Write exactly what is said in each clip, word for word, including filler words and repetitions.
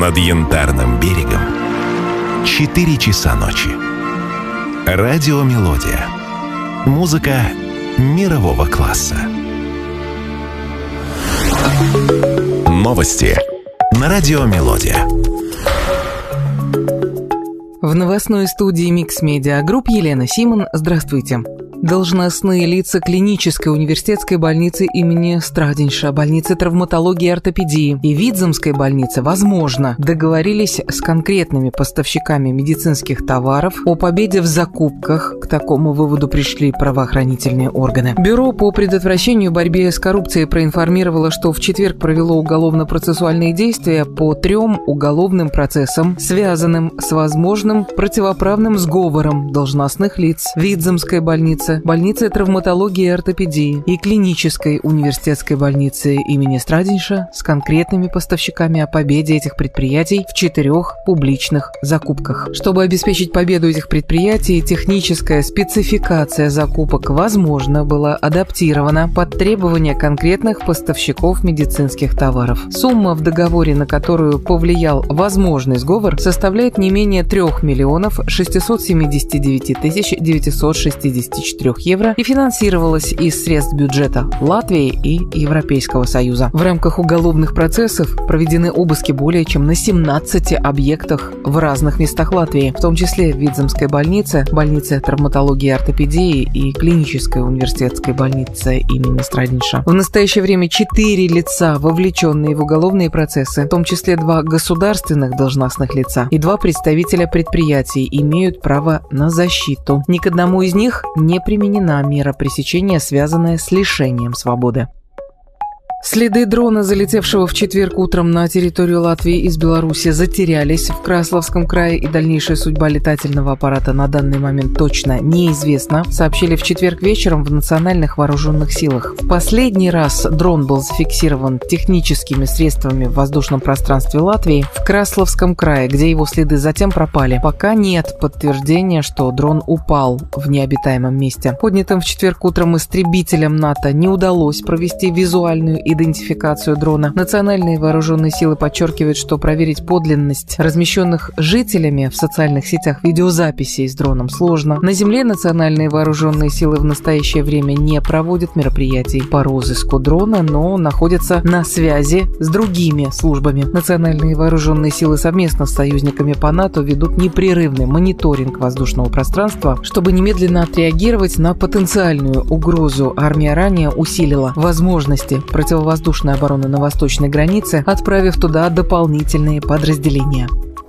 Над Янтарным берегом четыре часа ночи. Радиомелодия. Музыка мирового класса. Новости на Радиомелодия. В новостной студии Микс Медиа Групп Елена Симон. Здравствуйте. Должностные лица клинической университетской больницы имени Страдинша, больницы травматологии и ортопедии и Видземской больницы, возможно, договорились с конкретными поставщиками медицинских товаров о победе в закупках. К такому выводу пришли правоохранительные органы. Бюро по предотвращению и борьбе с коррупцией проинформировало, что в четверг провело уголовно-процессуальные действия по трем уголовным процессам, связанным с возможным противоправным сговором должностных лиц Видземской больницы, больницы травматологии и ортопедии и клинической университетской больницы имени Страдинша с конкретными поставщиками о победе этих предприятий в четырех публичных закупках. Чтобы обеспечить победу этих предприятий, техническая спецификация закупок, возможно, была адаптирована под требования конкретных поставщиков медицинских товаров. Сумма в договоре, на которую повлиял возможный сговор, составляет не менее трех миллионов шестисот семидесяти девяти тысяч девятисот шестидесяти четырёх евро и финансировалась из средств бюджета Латвии и Европейского Союза. В рамках уголовных процессов проведены обыски более чем на семнадцати объектах в разных местах Латвии, в том числе в Видземской больнице, больнице травматологии и ортопедии и клинической университетской больнице имени Страдинша. В настоящее время четыре лица, вовлеченные в уголовные процессы, в том числе два государственных должностных лица и два представителя предприятий, имеют право на защиту. Ни к одному из них не применена мера пресечения, связанная с лишением свободы. Следы дрона, залетевшего в четверг утром на территорию Латвии из Беларуси, затерялись в Красловском крае, и дальнейшая судьба летательного аппарата на данный момент точно неизвестна, сообщили в четверг вечером в Национальных вооруженных силах. В последний раз дрон был зафиксирован техническими средствами в воздушном пространстве Латвии в Красловском крае, где его следы затем пропали. Пока нет подтверждения, что дрон упал в необитаемом месте. Поднятым в четверг утром истребителям НАТО не удалось провести визуальную идентификацию дрона. Национальные вооруженные силы подчеркивают, что проверить подлинность размещенных жителями в социальных сетях видеозаписей с дроном сложно. На земле национальные вооруженные силы в настоящее время не проводят мероприятий по розыску дрона, но находятся на связи с другими службами. Национальные вооруженные силы совместно с союзниками по НАТО ведут непрерывный мониторинг воздушного пространства, чтобы немедленно отреагировать на потенциальную угрозу. Армия ранее усилила возможности противовоздушной воздушной обороны на восточной границе, отправив туда дополнительные подразделения.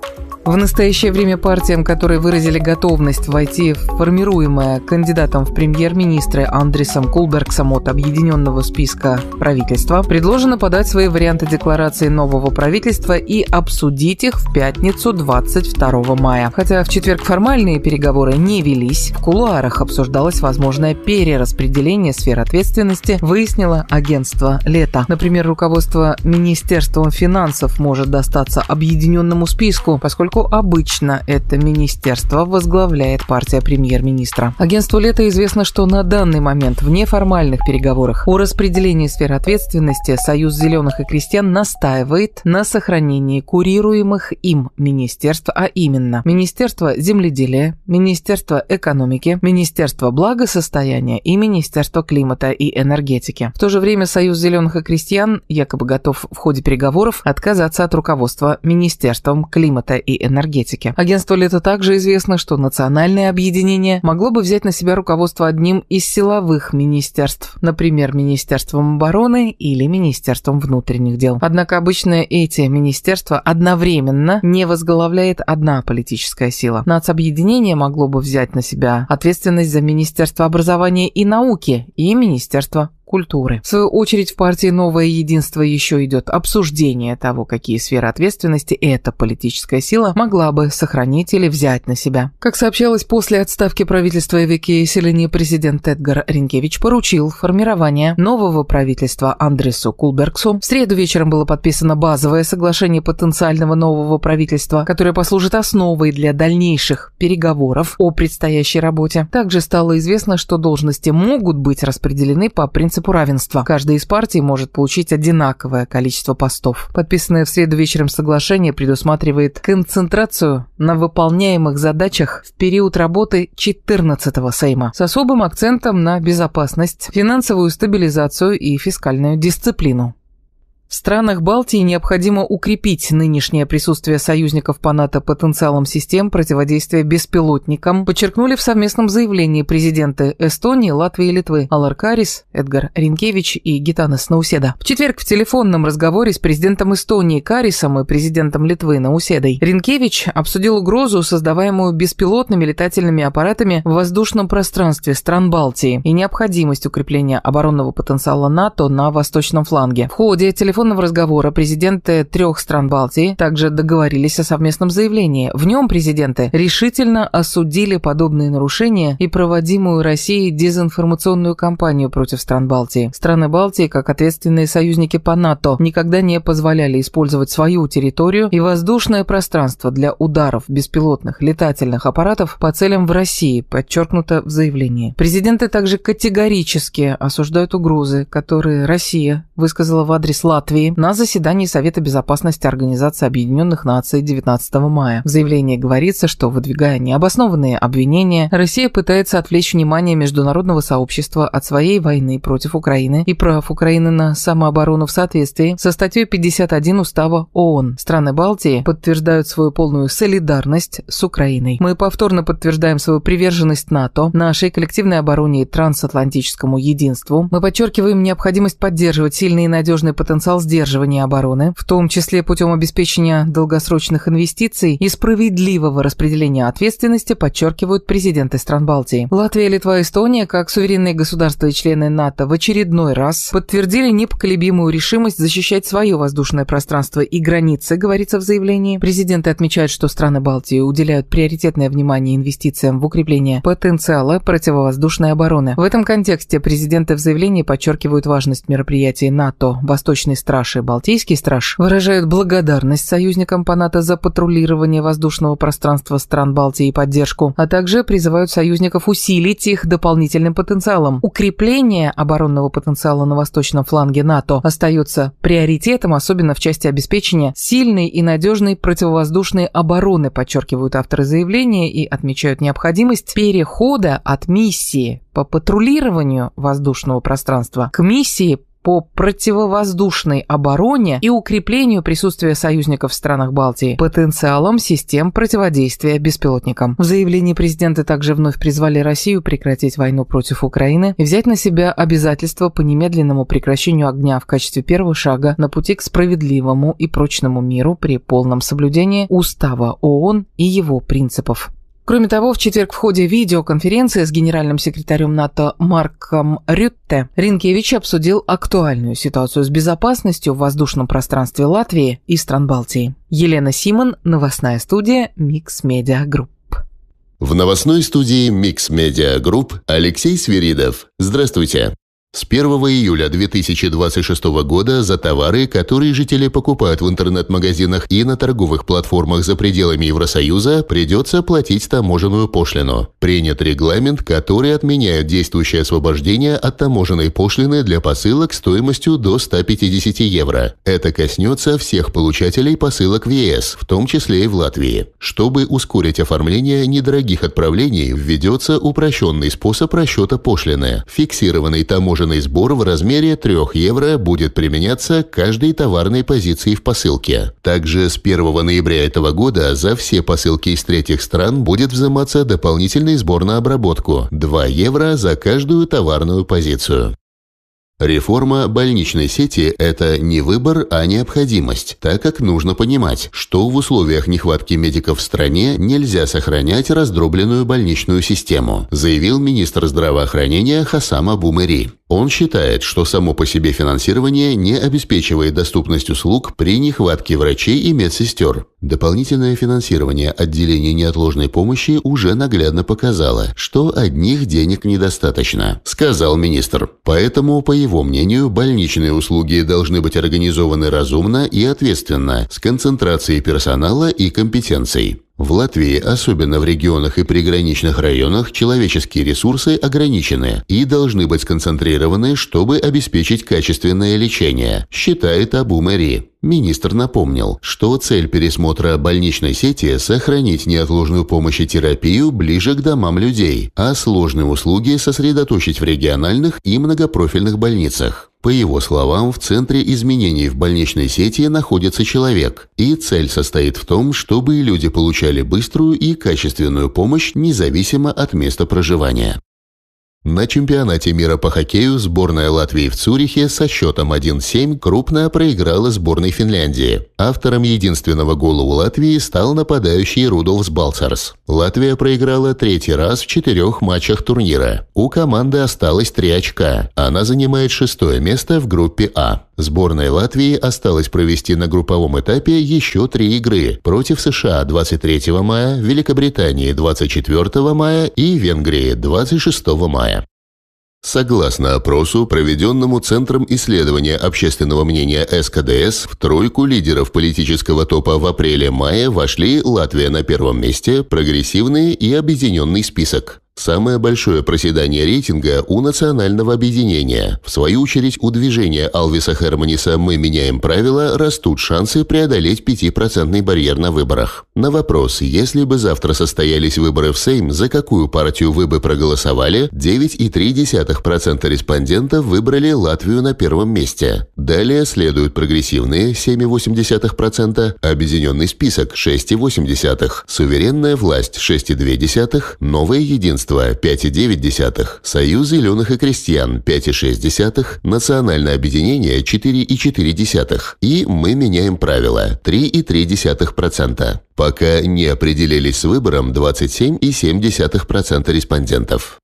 В настоящее время партиям, которые выразили готовность войти в формируемое кандидатом в премьер-министры Андрисом Кулбергсом от объединенного списка правительства, предложено подать свои варианты декларации нового правительства и обсудить их в пятницу двадцать второго мая. Хотя в четверг формальные переговоры не велись, в кулуарах обсуждалось возможное перераспределение сфер ответственности, выяснило агентство «Лето». Например, руководство Министерством финансов может достаться объединенному списку, поскольку обычно это министерство возглавляет партия премьер-министра. Агентству «Лето» известно, что на данный момент в неформальных переговорах о распределении сфер ответственности Союз зеленых и крестьян настаивает на сохранении курируемых им министерств, а именно Министерство земледелия, Министерство экономики, Министерство благосостояния и Министерство климата и энергетики. В то же время Союз зеленых и крестьян якобы готов в ходе переговоров отказаться от руководства Министерством климата и энергетики. Агентству «Лето» также известно, что национальное объединение могло бы взять на себя руководство одним из силовых министерств, например, Министерством обороны или Министерством внутренних дел. Однако обычно эти министерства одновременно не возглавляет одна политическая сила. Нацобъединение могло бы взять на себя ответственность за Министерство образования и науки и Министерство культуры. В свою очередь, в партии «Новое единство» еще идет обсуждение того, какие сферы ответственности эта политическая сила могла бы сохранить или взять на себя. Как сообщалось, после отставки правительства Эвики Селени президент Эдгар Ринкевич поручил формирование нового правительства Андрису Кулбергсу. В среду вечером было подписано базовое соглашение потенциального нового правительства, которое послужит основой для дальнейших переговоров о предстоящей работе. Также стало известно, что должности могут быть распределены по принципу принципу равенства. Каждая из партий может получить одинаковое количество постов. Подписанное в среду вечером соглашение предусматривает концентрацию на выполняемых задачах в период работы четырнадцатого Сейма с особым акцентом на безопасность, финансовую стабилизацию и фискальную дисциплину. В странах Балтии необходимо укрепить нынешнее присутствие союзников по НАТО потенциалом систем противодействия беспилотникам, подчеркнули в совместном заявлении президенты Эстонии, Латвии и Литвы Алар Карис, Эдгар Ринкевич и Гитанас Науседа. В четверг в телефонном разговоре с президентом Эстонии Карисом и президентом Литвы Науседой Ринкевич обсудил угрозу, создаваемую беспилотными летательными аппаратами в воздушном пространстве стран Балтии, и необходимость укрепления оборонного потенциала НАТО на восточном фланге. В ходе телефонного телефонного разговора президенты трех стран Балтии также договорились о совместном заявлении. В нем президенты решительно осудили подобные нарушения и проводимую Россией дезинформационную кампанию против стран Балтии. Страны Балтии, как ответственные союзники по НАТО, никогда не позволяли использовать свою территорию и воздушное пространство для ударов беспилотных летательных аппаратов по целям в России, подчеркнуто в заявлении. Президенты также категорически осуждают угрозы, которые Россия высказала в адрес Латвии на заседании Совета безопасности Организации Объединенных Наций девятнадцатого мая. В заявлении говорится, что, выдвигая необоснованные обвинения, Россия пытается отвлечь внимание международного сообщества от своей войны против Украины и прав Украины на самооборону в соответствии со статьей пятьдесят один Устава ООН. Страны Балтии подтверждают свою полную солидарность с Украиной. Мы повторно подтверждаем свою приверженность НАТО, нашей коллективной обороне и трансатлантическому единству. Мы подчеркиваем необходимость поддерживать сильный и надежный потенциал сдерживания обороны, в том числе путем обеспечения долгосрочных инвестиций и справедливого распределения ответственности, подчеркивают президенты стран Балтии. Латвия, Литва и Эстония, как суверенные государства и члены НАТО, в очередной раз подтвердили непоколебимую решимость защищать свое воздушное пространство и границы, говорится в заявлении. Президенты отмечают, что страны Балтии уделяют приоритетное внимание инвестициям в укрепление потенциала противовоздушной обороны. В этом контексте президенты в заявлении подчеркивают важность мероприятий НАТО «Восточный страж» и «Балтийский страж», выражают благодарность союзникам по НАТО за патрулирование воздушного пространства стран Балтии и поддержку, а также призывают союзников усилить их дополнительным потенциалом. Укрепление оборонного потенциала на восточном фланге НАТО остается приоритетом, особенно в части обеспечения сильной и надежной противовоздушной обороны, подчеркивают авторы заявления и отмечают необходимость перехода от миссии по патрулированию воздушного пространства к миссии по противовоздушной обороне и укреплению присутствия союзников в странах Балтии потенциалом систем противодействия беспилотникам. В заявлении президенты также вновь призвали Россию прекратить войну против Украины и взять на себя обязательства по немедленному прекращению огня в качестве первого шага на пути к справедливому и прочному миру при полном соблюдении Устава ООН и его принципов. Кроме того, в четверг в ходе видеоконференции с генеральным секретарем НАТО Марком Рютте Ринкевич обсудил актуальную ситуацию с безопасностью в воздушном пространстве Латвии и стран Балтии. Елена Симон, новостная студия Mix Media Group. В новостной студии Mix Media Group Алексей Свиридов. Здравствуйте. С первого июля две тысячи двадцать шестого года за товары, которые жители покупают в интернет-магазинах и на торговых платформах за пределами Евросоюза, придется платить таможенную пошлину. Принят регламент, который отменяет действующее освобождение от таможенной пошлины для посылок стоимостью до ста пятидесяти евро. Это коснется всех получателей посылок в ЕС, в том числе и в Латвии. Чтобы ускорить оформление недорогих отправлений, введется упрощенный способ расчета пошлины. Фиксированный таможенный сбор в размере трёх евро будет применяться к каждой товарной позиции в посылке. Также с первого ноября этого года за все посылки из третьих стран будет взиматься дополнительный сбор на обработку – два евро за каждую товарную позицию. Реформа больничной сети – это не выбор, а необходимость, так как нужно понимать, что в условиях нехватки медиков в стране нельзя сохранять раздробленную больничную систему, заявил министр здравоохранения Хасам Абу Мери. Он считает, что само по себе финансирование не обеспечивает доступность услуг при нехватке врачей и медсестер. Дополнительное финансирование отделений неотложной помощи уже наглядно показало, что одних денег недостаточно, сказал министр. Поэтому, по его мнению, больничные услуги должны быть организованы разумно и ответственно, с концентрацией персонала и компетенций. В Латвии, особенно в регионах и приграничных районах, человеческие ресурсы ограничены и должны быть сконцентрированы, чтобы обеспечить качественное лечение, считает Абу Мэри. Министр напомнил, что цель пересмотра больничной сети – сохранить неотложную помощь и терапию ближе к домам людей, а сложные услуги сосредоточить в региональных и многопрофильных больницах. По его словам, в центре изменений в больничной сети находится человек, и цель состоит в том, чтобы люди получали быструю и качественную помощь независимо от места проживания. На чемпионате мира по хоккею сборная Латвии в Цюрихе со счетом один семь крупно проиграла сборной Финляндии. Автором единственного гола у Латвии стал нападающий Рудольфс Балцерс. Латвия проиграла третий раз в четырех матчах турнира. У команды осталось три очка. Она занимает шестое место в группе А. Сборной Латвии осталось провести на групповом этапе еще три игры против США двадцать третьего мая, Великобритании двадцать четвертого мая и Венгрии двадцать шестого мая. Согласно опросу, проведенному Центром исследования общественного мнения эс ка дэ эс, в тройку лидеров политического топа в апреле-мае вошли Латвия на первом месте, прогрессивный и объединенный список. Самое большое проседание рейтинга у национального объединения. В свою очередь, у движения Алвиса Херманиса «Мы меняем правила» растут шансы преодолеть пятипроцентный барьер на выборах. На вопрос, если бы завтра состоялись выборы в Сейм, за какую партию вы бы проголосовали, девять целых три десятых процента респондентов выбрали Латвию на первом месте. Далее следуют прогрессивные семь целых восемь десятых процента, объединенный список шесть целых восемь десятых процента, суверенная власть шесть целых две десятых процента, новое единство пять целых девять десятых процента, Союз зеленых и крестьян пять целых шесть десятых процента, Национальное объединение четыре целых четыре десятых процента и Мы меняем правила три целых три десятых процента. Пока не определились с выбором двадцать семь целых семь десятых процента респондентов.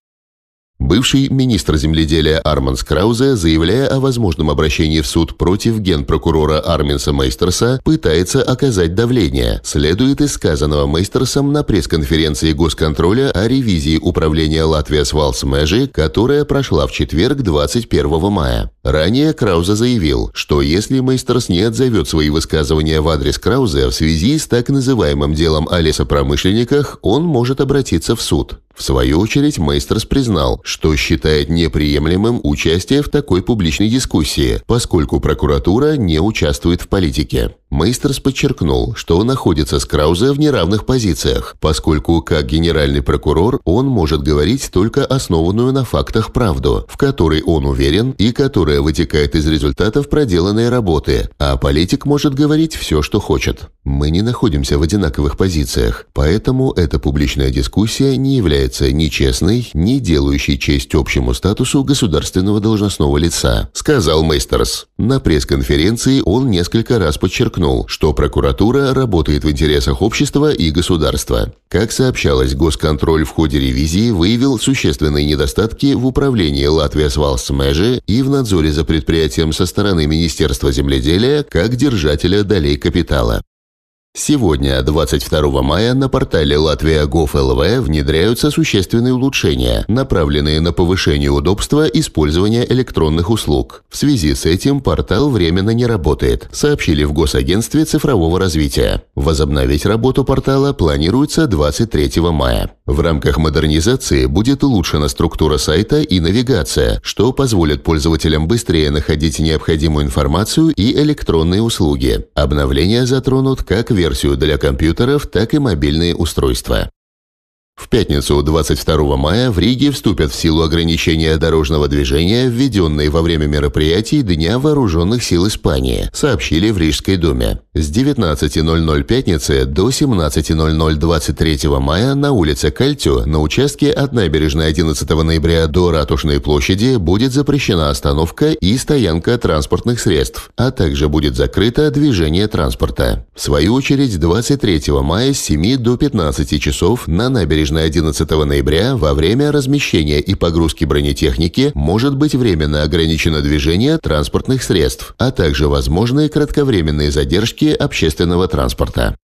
Бывший министр земледелия Арманс Краузе, заявляя о возможном обращении в суд против генпрокурора Арминса Мейстерса, пытается оказать давление. Следует из сказанного Мейстерсом на пресс-конференции Госконтроля о ревизии управления Латвijas Valsts Meži, которая прошла в четверг двадцать первого мая. Ранее Краузе заявил, что если Мейстерс не отзовет свои высказывания в адрес Краузе в связи с так называемым делом о лесопромышленниках, он может обратиться в суд. В свою очередь, Мейстерс признал, что считает неприемлемым участие в такой публичной дискуссии, поскольку прокуратура не участвует в политике. Мейстерс подчеркнул, что находится с Краузе в неравных позициях, поскольку как генеральный прокурор он может говорить только основанную на фактах правду, в которой он уверен и которая вытекает из результатов проделанной работы, а политик может говорить все, что хочет. Мы не находимся в одинаковых позициях, поэтому эта публичная дискуссия не является ни честной, ни делающей честь общему статусу государственного должностного лица, сказал Мейстерс. На пресс-конференции он несколько раз подчеркнул, что прокуратура работает в интересах общества и государства. Как сообщалось, Госконтроль в ходе ревизии выявил существенные недостатки в управлении Латвijas Valsts Meži и в надзоре за предприятием со стороны Министерства земледелия как держателя долей капитала. Сегодня, двадцать второго мая, на портале Латвия точка гов точка эл ви внедряются существенные улучшения, направленные на повышение удобства использования электронных услуг. В связи с этим портал временно не работает, сообщили в Госагентстве цифрового развития. Возобновить работу портала планируется двадцать третьего мая. В рамках модернизации будет улучшена структура сайта и навигация, что позволит пользователям быстрее находить необходимую информацию и электронные услуги. Обновления затронут как версию для компьютеров, так и мобильные устройства. В пятницу, двадцать второго мая, в Риге вступят в силу ограничения дорожного движения, введенные во время мероприятий Дня вооруженных сил Испании, сообщили в Рижской думе. С девятнадцати ноль-ноль пятницы до семнадцати ноль-ноль двадцать третьего мая на улице Кальтю на участке от набережной одиннадцатого ноября до Ратушной площади будет запрещена остановка и стоянка транспортных средств, а также будет закрыто движение транспорта. В свою очередь, двадцать третьего мая с семи до пятнадцати часов на набережной одиннадцатого ноября во время размещения и погрузки бронетехники может быть временно ограничено движение транспортных средств, а также возможные кратковременные задержки общественного транспорта.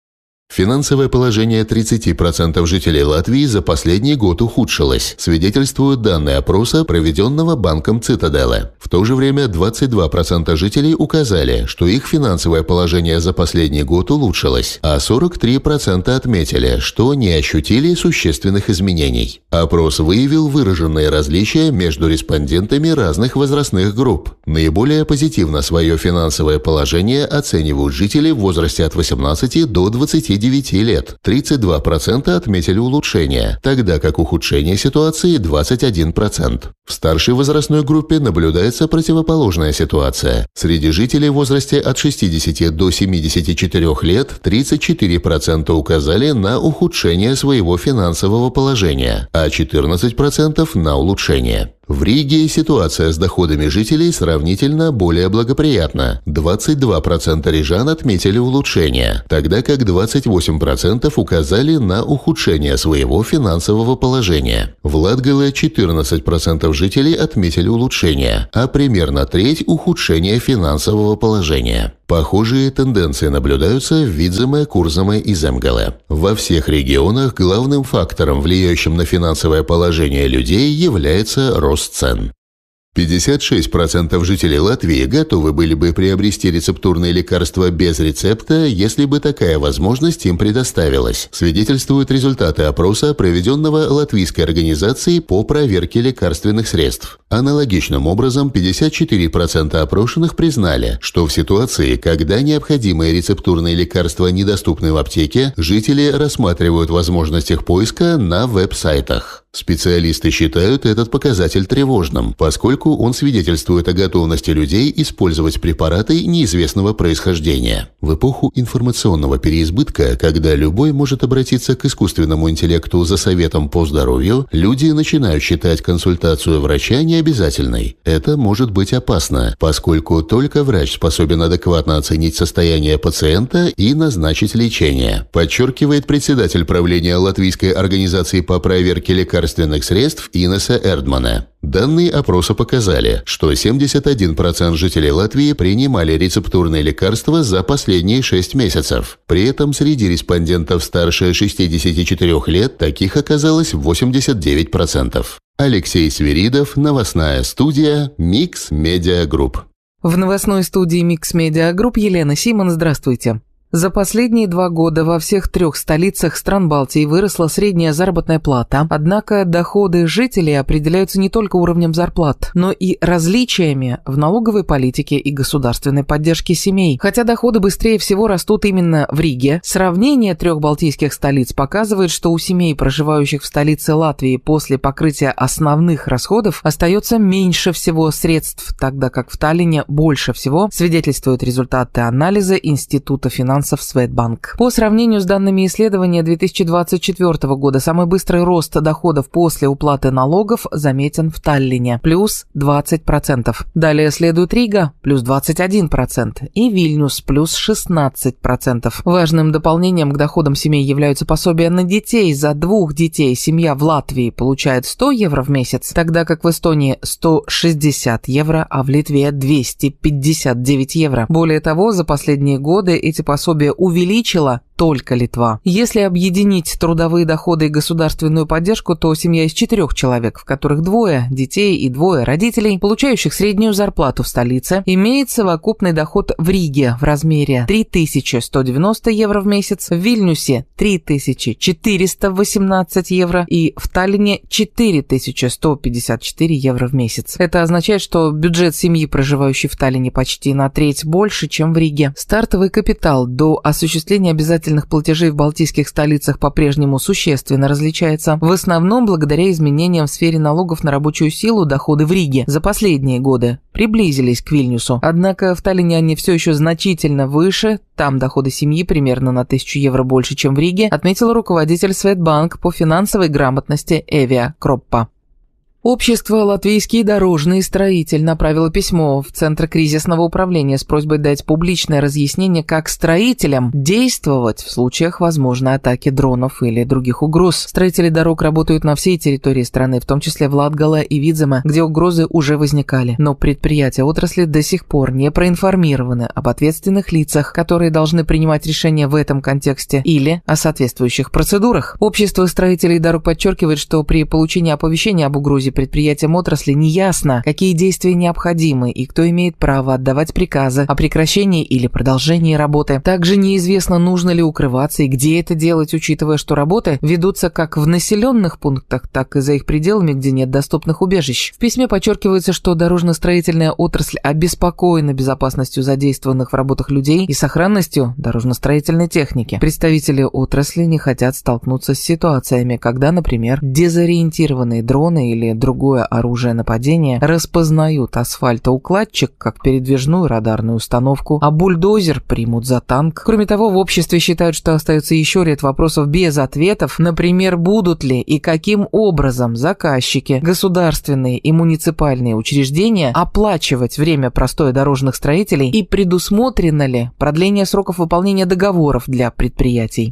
Финансовое положение тридцать процентов жителей Латвии за последний год ухудшилось, свидетельствуют данные опроса, проведенного банком Цитаделе. В то же время двадцать два процента жителей указали, что их финансовое положение за последний год улучшилось, а сорок три процента отметили, что не ощутили существенных изменений. Опрос выявил выраженные различия между респондентами разных возрастных групп. Наиболее позитивно свое финансовое положение оценивают жители в возрасте от восемнадцати до двадцати девяти лет. тридцать два процента отметили улучшение, тогда как ухудшение ситуации двадцать один процент. В старшей возрастной группе наблюдается противоположная ситуация. Среди жителей в возрасте от шестидесяти до семидесяти четырёх лет тридцать четыре процента указали на ухудшение своего финансового положения, а четырнадцать процентов на улучшение. В Риге ситуация с доходами жителей сравнительно более благоприятна. двадцать два процента рижан отметили улучшение, тогда как двадцать восемь процентов указали на ухудшение своего финансового положения. В Латгале четырнадцать процентов жителей отметили улучшение, а примерно треть – ухудшение финансового положения. Похожие тенденции наблюдаются в Видземе, Курземе и Земгале. Во всех регионах главным фактором, влияющим на финансовое положение людей, является рост цен. пятьдесят шесть процентов жителей Латвии готовы были бы приобрести рецептурные лекарства без рецепта, если бы такая возможность им предоставилась, свидетельствуют результаты опроса, проведенного Латвийской организацией по проверке лекарственных средств. Аналогичным образом, пятьдесят четыре процента опрошенных признали, что в ситуации, когда необходимые рецептурные лекарства недоступны в аптеке, жители рассматривают возможность их поиска на веб-сайтах. Специалисты считают этот показатель тревожным, поскольку он свидетельствует о готовности людей использовать препараты неизвестного происхождения. В эпоху информационного переизбытка, когда любой может обратиться к искусственному интеллекту за советом по здоровью, люди начинают считать консультацию врача необязательной. Это может быть опасно, поскольку только врач способен адекватно оценить состояние пациента и назначить лечение, подчеркивает председатель правления Латвийской организации по проверке лекарств лекарственных средств Инеса Эрдмана. Данные опроса показали, что семьдесят один процент жителей Латвии принимали рецептурные лекарства за последние шесть месяцев. При этом среди респондентов старше шестидесяти четырёх лет таких оказалось восемьдесят девять процентов. Алексей Свиридов, новостная студия Mix Media Group. В новостной студии Mix Media Group Елена Симон, здравствуйте. За последние два года во всех трех столицах стран Балтии выросла средняя заработная плата, однако доходы жителей определяются не только уровнем зарплат, но и различиями в налоговой политике и государственной поддержке семей. Хотя доходы быстрее всего растут именно в Риге, сравнение трех балтийских столиц показывает, что у семей, проживающих в столице Латвии, после покрытия основных расходов остается меньше всего средств, тогда как в Таллине больше всего, свидетельствуют результаты анализа Института финансов Светбанк. По сравнению с данными исследования две тысячи двадцать четвёртого года, самый быстрый рост доходов после уплаты налогов заметен в Таллине – плюс двадцать процентов. Далее следует Рига – плюс двадцать один процент и Вильнюс – плюс шестнадцать процентов. Важным дополнением к доходам семей являются пособия на детей. За двух детей семья в Латвии получает сто евро в месяц, тогда как в Эстонии сто шестьдесят евро, а в Литве двести пятьдесят девять евро. Более того, за последние годы эти пособия увеличила только Литва. Если объединить трудовые доходы и государственную поддержку, то семья из четырех человек, в которых двое детей и двое родителей, получающих среднюю зарплату в столице, имеет совокупный доход в Риге в размере три тысячи сто девяносто евро в месяц, в Вильнюсе три тысячи четыреста восемнадцать евро и в Таллине четыре тысячи сто пятьдесят четыре евро в месяц. Это означает, что бюджет семьи, проживающей в Таллине, почти на треть больше, чем в Риге. Стартовый капитал до осуществления обязательных платежей в балтийских столицах по-прежнему существенно различается, в основном благодаря изменениям в сфере налогов на рабочую силу. Доходы в Риге за последние годы приблизились к Вильнюсу, однако в Таллине они все еще значительно выше, там доходы семьи примерно на тысячу евро больше, чем в Риге, отметил руководитель Светбанк по финансовой грамотности Эвия Кроппа. Общество «Латвийский дорожный строитель» направило письмо в Центр кризисного управления с просьбой дать публичное разъяснение, как строителям действовать в случаях возможной атаки дронов или других угроз. Строители дорог работают на всей территории страны, в том числе в Латгале и Видземе, где угрозы уже возникали. Но предприятия отрасли до сих пор не проинформированы об ответственных лицах, которые должны принимать решения в этом контексте, или о соответствующих процедурах. Общество строителей дорог подчеркивает, что при получении оповещения об угрозе предприятиям отрасли неясно, какие действия необходимы и кто имеет право отдавать приказы о прекращении или продолжении работы. Также неизвестно, нужно ли укрываться и где это делать, учитывая, что работы ведутся как в населенных пунктах, так и за их пределами, где нет доступных убежищ. В письме подчеркивается, что дорожно-строительная отрасль обеспокоена безопасностью задействованных в работах людей и сохранностью дорожно-строительной техники. Представители отрасли не хотят столкнуться с ситуациями, когда, например, дезориентированные дроны или другое оружие нападения распознают асфальтоукладчик как передвижную радарную установку, а бульдозер примут за танк. Кроме того, в обществе считают, что остается еще ряд вопросов без ответов, например, будут ли и каким образом заказчики, государственные и муниципальные учреждения оплачивать время простоя дорожных строителей и предусмотрено ли продление сроков выполнения договоров для предприятий.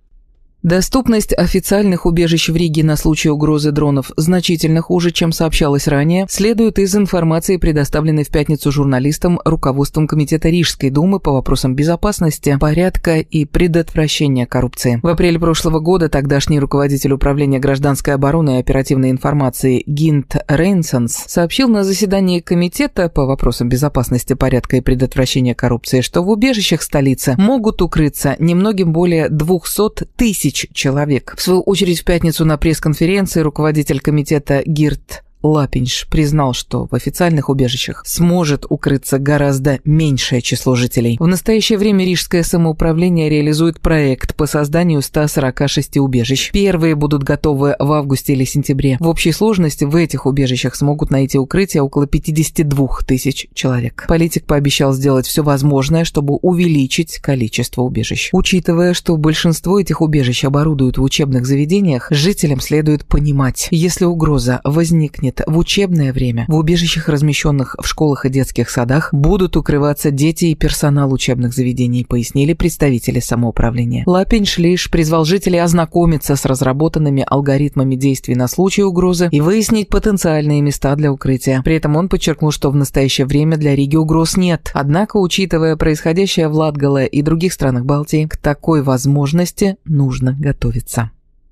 Доступность официальных убежищ в Риге на случай угрозы дронов значительно хуже, чем сообщалось ранее, следует из информации, предоставленной в пятницу журналистам руководством Комитета Рижской думы по вопросам безопасности, порядка и предотвращения коррупции. В апреле прошлого года тогдашний руководитель управления гражданской обороны и оперативной информации Гинт Рейнсонс сообщил на заседании Комитета по вопросам безопасности, порядка и предотвращения коррупции, что в убежищах столицы могут укрыться немногим более двухсот тысяч человек. В свою очередь, в пятницу на пресс-конференции руководитель комитета Гирт Лапинш признал, что в официальных убежищах сможет укрыться гораздо меньшее число жителей. В настоящее время Рижское самоуправление реализует проект по созданию ста сорока шести убежищ. Первые будут готовы в августе или сентябре. В общей сложности в этих убежищах смогут найти укрытие около пятидесяти двух тысяч человек. Политик пообещал сделать все возможное, чтобы увеличить количество убежищ. Учитывая, что большинство этих убежищ оборудуют в учебных заведениях, жителям следует понимать, если угроза возникнет в учебное время, в убежищах, размещенных в школах и детских садах, будут укрываться дети и персонал учебных заведений, пояснили представители самоуправления. Лапинш лишь призвал жителей ознакомиться с разработанными алгоритмами действий на случай угрозы и выяснить потенциальные места для укрытия. При этом он подчеркнул, что в настоящее время для Риги угроз нет. Однако, учитывая происходящее в Латгале и других странах Балтии, к такой возможности нужно готовиться.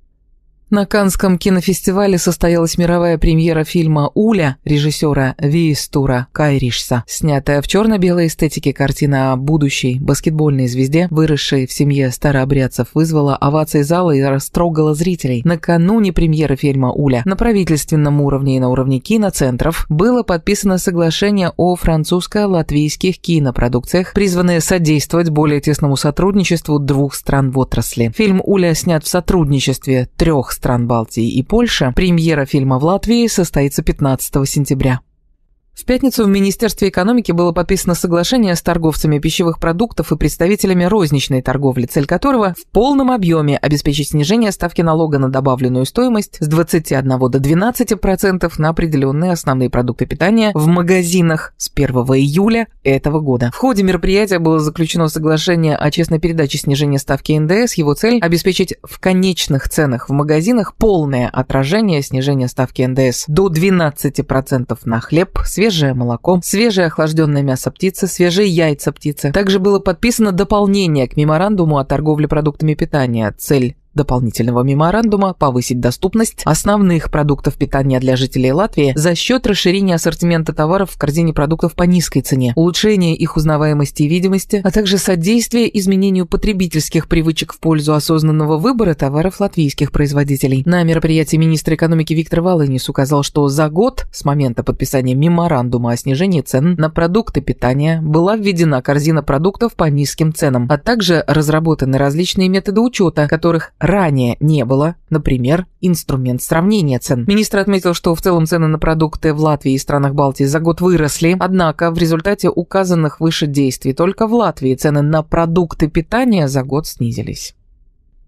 На Каннском кинофестивале состоялась мировая премьера фильма «Уля» режиссера Виистура Кайришса. Снятая в черно-белой эстетике картина о будущей баскетбольной звезде, выросшей в семье старообрядцев, вызвала овации зала и растрогала зрителей. Накануне премьеры фильма «Уля» на правительственном уровне и на уровне киноцентров было подписано соглашение о французско-латвийских кинопродукциях, призванное содействовать более тесному сотрудничеству двух стран в отрасли. Фильм «Уля» снят в сотрудничестве трех стран стран Балтии и Польши. Премьера фильма в Латвии состоится пятнадцатого сентября. В пятницу в Министерстве экономики было подписано соглашение с торговцами пищевых продуктов и представителями розничной торговли, цель которого в полном объеме обеспечить снижение ставки налога на добавленную стоимость с двадцати одного до двенадцати процентов на определенные основные продукты питания в магазинах с первого июля этого года. В ходе мероприятия было заключено соглашение о честной передаче снижения ставки эн дэ эс. Его цель – обеспечить в конечных ценах в магазинах полное отражение снижения ставки эн дэ эс до двенадцати процентов на хлеб, свежее молоко, свежее охлажденное мясо птицы, свежие яйца птицы. Также было подписано дополнение к меморандуму о торговле продуктами питания. Цель дополнительного меморандума – повысить доступность основных продуктов питания для жителей Латвии за счет расширения ассортимента товаров в корзине продуктов по низкой цене, улучшения их узнаваемости и видимости, а также содействия изменению потребительских привычек в пользу осознанного выбора товаров латвийских производителей. На мероприятии министр экономики Виктор Валынис указал, что за год с момента подписания меморандума о снижении цен на продукты питания была введена корзина продуктов по низким ценам, а также разработаны различные методы учета, которых ранее не было, например, инструмент сравнения цен. Министр отметил, что в целом цены на продукты в Латвии и странах Балтии за год выросли, однако в результате указанных выше действий только в Латвии цены на продукты питания за год снизились.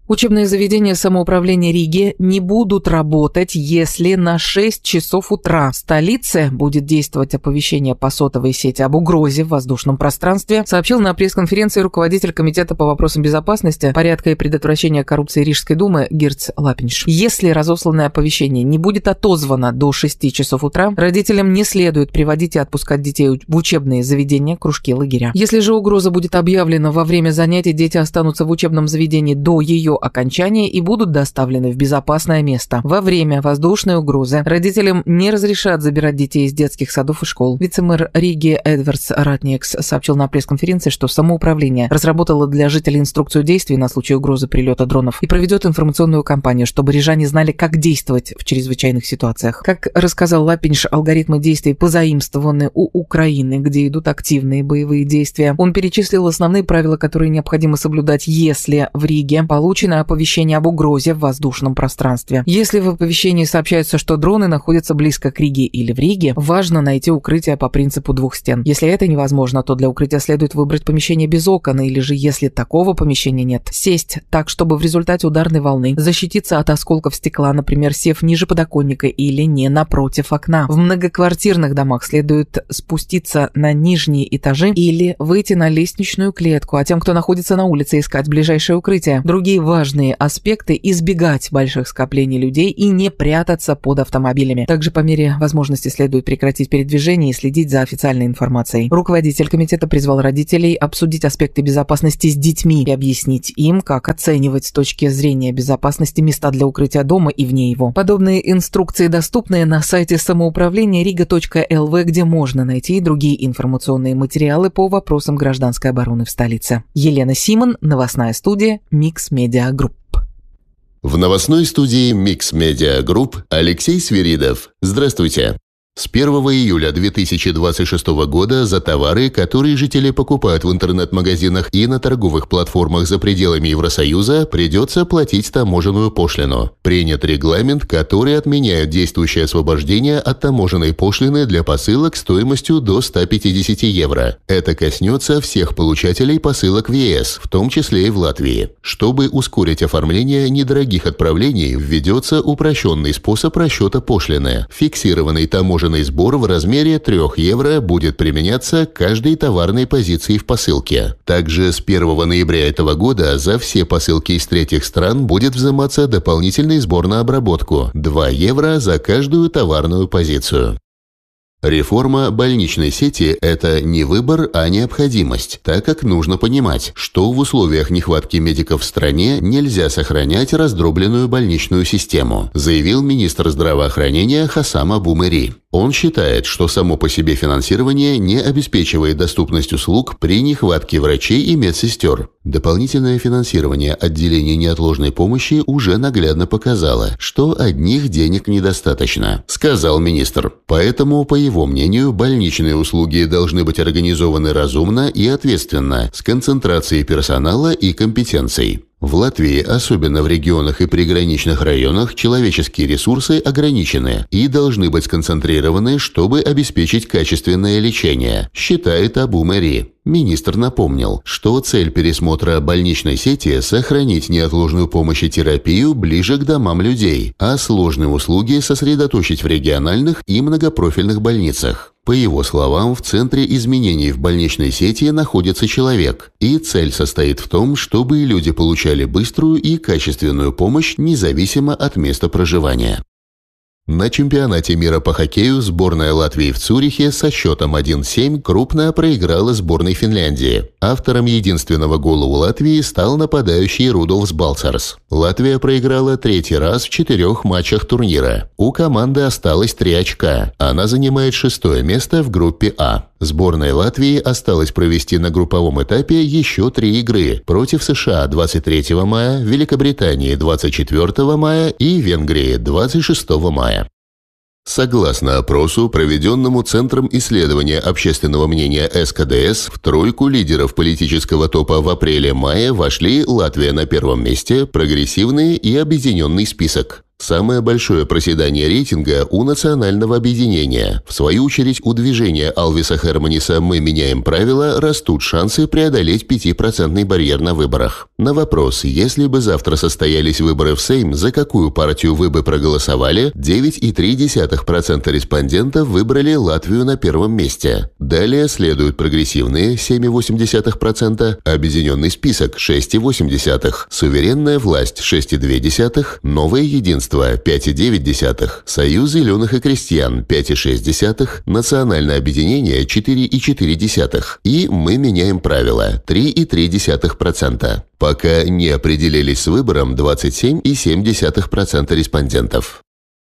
Учебные заведения самоуправления Риги не будут работать, если на шесть часов утра в столице будет действовать оповещение по сотовой сети об угрозе в воздушном пространстве, сообщил на пресс-конференции руководитель Комитета по вопросам безопасности, порядка и предотвращения коррупции Рижской думы Гирц Лапинш. Если разосланное оповещение не будет отозвано до шести часов утра, родителям не следует приводить и отпускать детей в учебные заведения, кружки, лагеря. Если же угроза будет объявлена во время занятий, дети останутся в учебном заведении до ее окончания и будут доставлены в безопасное место. Во время воздушной угрозы родителям не разрешат забирать детей из детских садов и школ. Вице-мэр Риги Эдвардс Ратникс сообщил на пресс-конференции, что самоуправление разработало для жителей инструкцию действий на случай угрозы прилета дронов и проведет информационную кампанию, чтобы рижане знали, как действовать в чрезвычайных ситуациях. Как рассказал Лапинш, алгоритмы действий позаимствованы у Украины, где идут активные боевые действия. Он перечислил основные правила, которые необходимо соблюдать, если в Риге получено оповещение об угрозе в воздушном пространстве. Если в оповещении сообщается, что дроны находятся близко к Риге или в Риге, важно найти укрытие по принципу двух стен. Если это невозможно, то для укрытия следует выбрать помещение без окон, или же, если такого помещения нет, сесть так, чтобы в результате ударной волны защититься от осколков стекла, например, сев ниже подоконника или не напротив окна. В многоквартирных домах следует спуститься на нижние этажи или выйти на лестничную клетку, а тем, кто находится на улице, искать ближайшее укрытие. Другие важные аспекты – избегать больших скоплений людей и не прятаться под автомобилями. Также по мере возможности следует прекратить передвижение и следить за официальной информацией. Руководитель комитета призвал родителей обсудить аспекты безопасности с детьми и объяснить им, как оценивать с точки зрения безопасности места для укрытия дома и вне его. Подобные инструкции доступны на сайте самоуправления рига точка эл ви, где можно найти и другие информационные материалы по вопросам гражданской обороны в столице. Елена Симон, новостная студия Mix Media Group. В новостной студии Mix Media Group Алексей Свиридов. Здравствуйте. С первого июля две тысячи двадцать шестого года за товары, которые жители покупают в интернет-магазинах и на торговых платформах за пределами Евросоюза, придется платить таможенную пошлину. Принят регламент, который отменяет действующее освобождение от таможенной пошлины для посылок стоимостью до ста пятидесяти евро. Это коснется всех получателей посылок в е эс, в том числе и в Латвии. Чтобы ускорить оформление недорогих отправлений, введется упрощенный способ расчета пошлины. Фиксированный таможенный сбор в размере трёх евро будет применяться к каждой товарной позиции в посылке. Также с первого ноября этого года за все посылки из третьих стран будет взиматься дополнительный сбор на обработку – два евро за каждую товарную позицию. Реформа больничной сети – это не выбор, а необходимость, так как нужно понимать, что в условиях нехватки медиков в стране нельзя сохранять раздробленную больничную систему, заявил министр здравоохранения Хасам Абу Мери. Он считает, что само по себе финансирование не обеспечивает доступность услуг при нехватке врачей и медсестер. Дополнительное финансирование отделений неотложной помощи уже наглядно показало, что одних денег недостаточно, сказал министр. Поэтому, по его мнению, больничные услуги должны быть организованы разумно и ответственно, с концентрацией персонала и компетенцией. В Латвии, особенно в регионах и приграничных районах, человеческие ресурсы ограничены и должны быть сконцентрированы, чтобы обеспечить качественное лечение, считает Абу Мери. Министр напомнил, что цель пересмотра больничной сети – сохранить неотложную помощь и терапию ближе к домам людей, а сложные услуги сосредоточить в региональных и многопрофильных больницах. По его словам, в центре изменений в больничной сети находится человек, и цель состоит в том, чтобы люди получали быструю и качественную помощь независимо от места проживания. На чемпионате мира по хоккею сборная Латвии в Цюрихе со счетом один семь крупно проиграла сборной Финляндии. Автором единственного гола у Латвии стал нападающий Рудольфс Балцерс. Латвия проиграла третий раз в четырех матчах турнира. У команды осталось три очка. Она занимает шестое место в группе А. Сборной Латвии осталось провести на групповом этапе еще три игры против США двадцать третьего мая, Великобритании двадцать четвёртого мая и Венгрии двадцать шестого мая. Согласно опросу, проведенному Центром исследования общественного мнения эс ка дэ эс, в тройку лидеров политического топа в апреле-мае вошли Латвия на первом месте, прогрессивный и объединенный список. Самое большое проседание рейтинга у Национального объединения. В свою очередь, у движения Алвиса Херманиса «Мы меняем правила» растут шансы преодолеть пятипроцентный барьер на выборах. На вопрос, если бы завтра состоялись выборы в Сейм, за какую партию вы бы проголосовали, девять целых три десятых процента респондентов выбрали Латвию на первом месте. Далее следуют прогрессивные семь целых восемь десятых процента, объединенный список шесть целых восемь десятых процента, суверенная власть шесть целых две десятых процента, новое единство пять целых девять десятых процента, союз зеленых и крестьян пять целых шесть десятых процента, национальное объединение четыре целых четыре десятых процента и мы меняем правила три целых три десятых процента. Пока не определились с выбором двадцать семь целых семь десятых процента респондентов.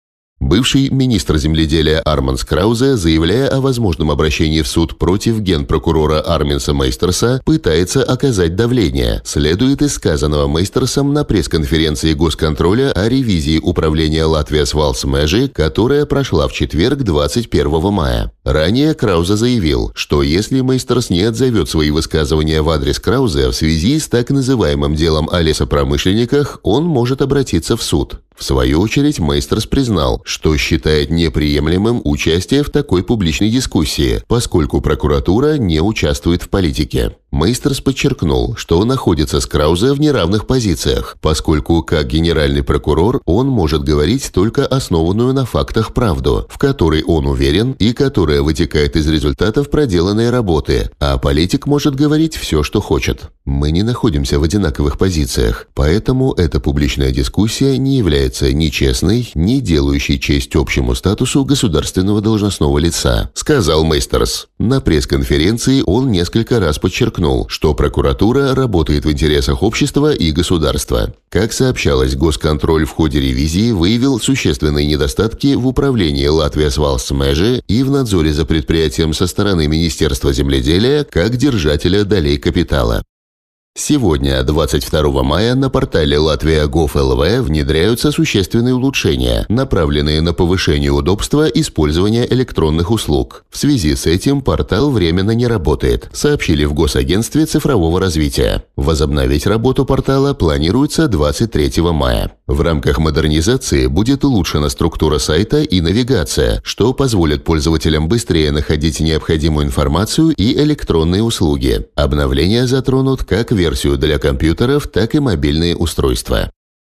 Бывший министр земледелия Арманс Краузе, заявляя о возможном обращении в суд против генпрокурора Арминса Мейстерса, пытается оказать давление. Следует из сказанного Мейстерсом на пресс-конференции Госконтроля о ревизии управления Латвijas Valsts Meži, которая прошла в четверг, двадцать первого мая. Ранее Краузе заявил, что если Мейстерс не отзовет свои высказывания в адрес Краузе в связи с так называемым делом о лесопромышленниках, он может обратиться в суд. В свою очередь, Мейстерс признал, что считает неприемлемым участие в такой публичной дискуссии, поскольку прокуратура не участвует в политике. Мейстерс подчеркнул, что находится с Краузе в неравных позициях, поскольку как генеральный прокурор он может говорить только основанную на фактах правду, в которой он уверен и которая вытекает из результатов проделанной работы, а политик может говорить все, что хочет. Мы не находимся в одинаковых позициях, поэтому эта публичная дискуссия не является ни честной, ни делающей честь общему статусу государственного должностного лица, сказал Мейстерс. На пресс-конференции он несколько раз подчеркнул, что прокуратура работает в интересах общества и государства. Как сообщалось, Госконтроль в ходе ревизии выявил существенные недостатки в управлении Латвijas Valsts Meži и в надзоре за предприятием со стороны Министерства земледелия как держателя долей капитала. Сегодня, двадцать второго мая, на портале Latvia точка gov точка эл ви внедряются существенные улучшения, направленные на повышение удобства использования электронных услуг. В связи с этим портал временно не работает, сообщили в Госагентстве цифрового развития. Возобновить работу портала планируется двадцать третьего мая. В рамках модернизации будет улучшена структура сайта и навигация, что позволит пользователям быстрее находить необходимую информацию и электронные услуги. Обновления затронут как версию для компьютеров, так и мобильные устройства.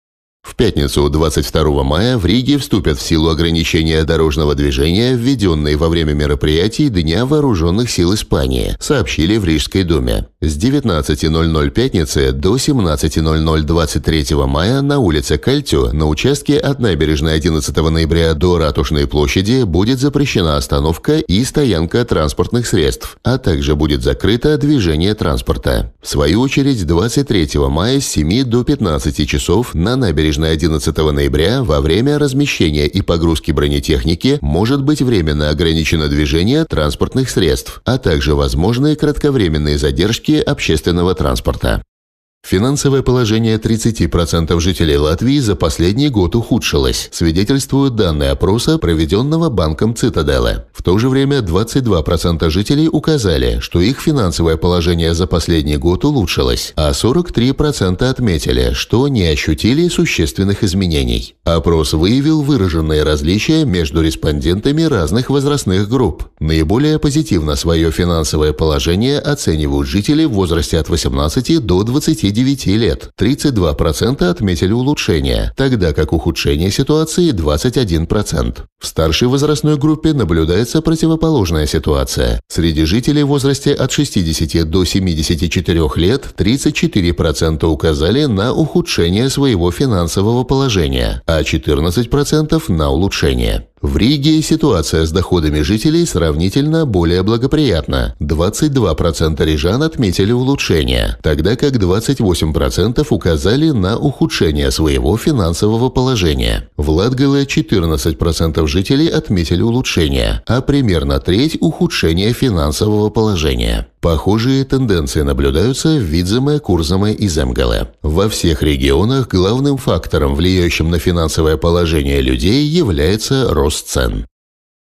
В пятницу, двадцать второго мая, в Риге вступят в силу ограничения дорожного движения, введенные во время мероприятий Дня вооруженных сил Испании, сообщили в Рижской думе. С девятнадцати ноль-ноль пятницы до семнадцати ноль-ноль двадцать третьего мая на улице Кальтю на участке от набережной одиннадцатого ноября до Ратушной площади будет запрещена остановка и стоянка транспортных средств, а также будет закрыто движение транспорта. В свою очередь, двадцать третьего мая с семи до пятнадцати часов на набережной одиннадцатого ноября во время размещения и погрузки бронетехники может быть временно ограничено движение транспортных средств, а также возможные кратковременные задержки общественного транспорта. Финансовое положение тридцати процентов жителей Латвии за последний год ухудшилось, свидетельствуют данные опроса, проведенного банком Цитаделе. В то же время двадцать два процента жителей указали, что их финансовое положение за последний год улучшилось, а сорок три процента отметили, что не ощутили существенных изменений. Опрос выявил выраженные различия между респондентами разных возрастных групп. Наиболее позитивно свое финансовое положение оценивают жители в возрасте от восемнадцати до двадцати девяти лет. тридцать два процента отметили улучшение, тогда как ухудшение ситуации двадцать один процент. В старшей возрастной группе наблюдается противоположная ситуация. Среди жителей в возрасте от шестидесяти до семидесяти четырёх лет тридцать четыре процента указали на ухудшение своего финансового положения, а четырнадцать процентов на улучшение. В Риге ситуация с доходами жителей сравнительно более благоприятна. двадцать два процента рижан отметили улучшение, тогда как двадцать восемь процентов указали на ухудшение своего финансового положения. В Латгале четырнадцать процентов жителей отметили улучшение, а примерно треть – ухудшение финансового положения. Похожие тенденции наблюдаются в Видземе, Курземе и Земгале. Во всех регионах главным фактором, влияющим на финансовое положение людей, является рост цен.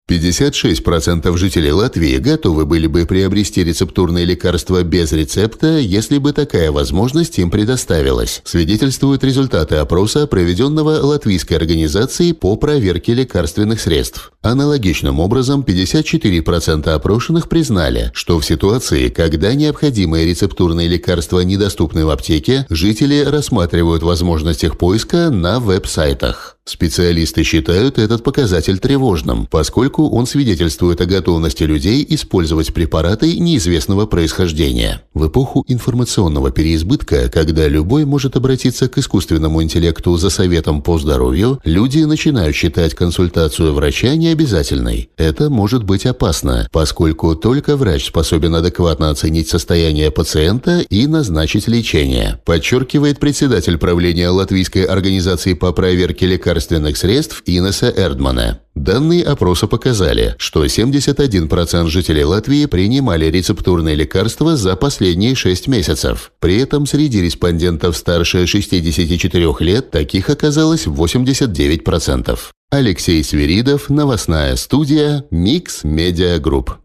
пятьдесят шесть процентов жителей Латвии готовы были бы приобрести рецептурные лекарства без рецепта, если бы такая возможность им предоставилась, свидетельствуют результаты опроса, проведенного Латвийской организацией по проверке лекарственных средств. Аналогичным образом, пятьдесят четыре процента опрошенных признали, что в ситуации, когда необходимые рецептурные лекарства недоступны в аптеке, жители рассматривают возможность их поиска на веб-сайтах. Специалисты считают этот показатель тревожным, поскольку он свидетельствует о готовности людей использовать препараты неизвестного происхождения. В эпоху информационного переизбытка, когда любой может обратиться к искусственному интеллекту за советом по здоровью, люди начинают считать консультацию врача необязательной. Это может быть опасно, поскольку только врач способен адекватно оценить состояние пациента и назначить лечение, подчеркивает председатель правления Латвийской организации по проверке лекарственных средств Инеса Эрдмана. Данные опроса показали, что семьдесят один процент жителей Латвии принимали рецептурные лекарства за последние шесть месяцев. При этом среди респондентов старше шестидесяти четырёх лет таких оказалось восемьдесят девять процентов. Алексей Свиридов, новостная студия Mix Media Group.